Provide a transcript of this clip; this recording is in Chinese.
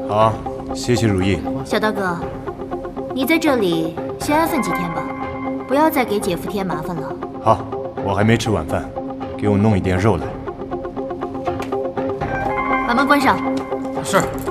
好，谢谢如意。 小刀哥，你在这里先安分几天吧，不要再给姐夫添麻烦了。 好，我还没吃晚饭，给我弄一点肉来。 把门关上。 是。